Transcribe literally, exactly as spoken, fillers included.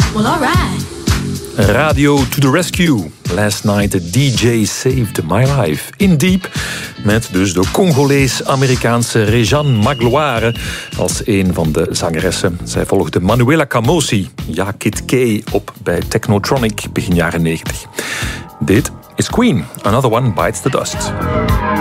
Well, alright. Radio to the rescue. Last night the D J saved my life. In Deep. Met dus de Congolees-Amerikaanse Réjeanne Magloire als een van de zangeressen. Zij volgde Manuela Camosi, ja Kid K, op bij Technotronic begin jaren negentig. Dit is Queen. Another One Bites the Dust.